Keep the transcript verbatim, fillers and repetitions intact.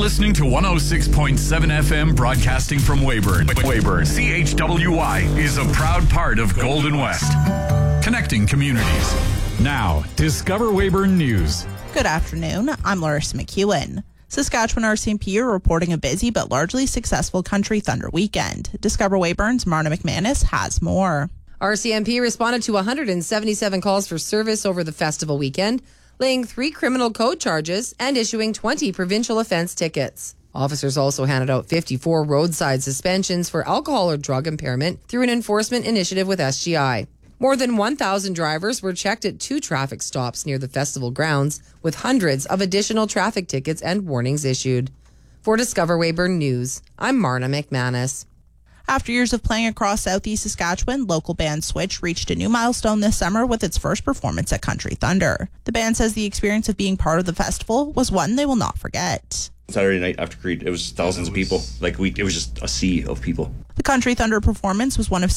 listening to one oh six point seven F M, broadcasting from Weyburn. Weyburn. C H W Y is a proud part of Golden West. Connecting communities. Now, Discover Weyburn News. Good afternoon. I'm Larissa McEwen. Saskatchewan R C M P are reporting a busy but largely successful Country Thunder weekend. Discover Weyburn's Marna McManus has more. R C M P responded to one hundred seventy-seven calls for service over the festival weekend, laying three criminal code charges and issuing twenty provincial offence tickets. Officers also handed out fifty-four roadside suspensions for alcohol or drug impairment through an enforcement initiative with S G I. More than one thousand drivers were checked at two traffic stops near the festival grounds, with hundreds of additional traffic tickets and warnings issued. For Discover Weyburn News, I'm Marna McManus. After years of playing across southeast Saskatchewan, local band Switch reached a new milestone this summer with its first performance at Country Thunder. The band says the experience of being part of the festival was one they will not forget. Saturday night after Creed, it was thousands of people. Like we, it was just a sea of people. The Country Thunder performance was one of